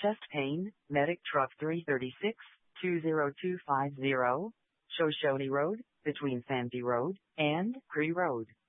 Chest pain, Medic Truck 336, 20250, Shoshone Road, between Santee Road and Cree Road.